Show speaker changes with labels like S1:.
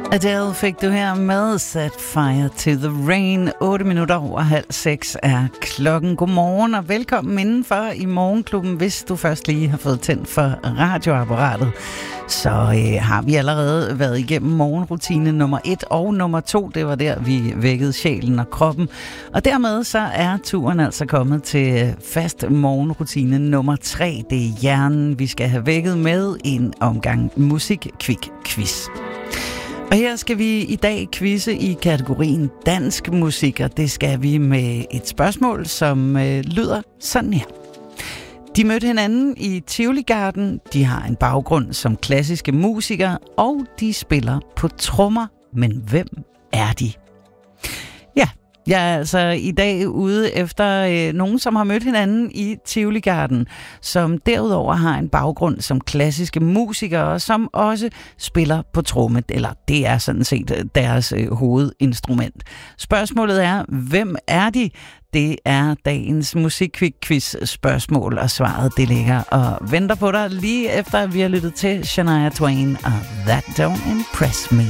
S1: Adele fik du her med Set Fire to the Rain. 6:08 er klokken. Godmorgen og velkommen indenfor i Morgenklubben. Hvis du først lige har fået tændt for radioapparatet, så har vi allerede været igennem morgenrutine nummer 1 og nummer 2. Det var der, vi vækkede sjælen og kroppen. Og dermed så er turen altså kommet til fast morgenrutine nummer 3. Det er hjernen, vi skal have vækket med en omgang musik-kvik-quiz. Og her skal vi i dag quizze i kategorien dansk musik, og det skal vi med et spørgsmål, som lyder sådan her. De mødte hinanden i Tivoli Garden, de har en baggrund som klassiske musikere, og de spiller på trommer. Men hvem er de? Ja, jeg er altså i dag ude efter nogen, som har mødt hinanden i Tivoli Garden, som derudover har en baggrund som klassiske musikere, som også spiller på tromme, eller det er sådan set deres hovedinstrument. Spørgsmålet er, hvem er de? Det er dagens musik-quiz spørgsmål, og svaret det ligger og venter på dig lige efter, at vi har lyttet til Shania Twain og That Don't Impress Me.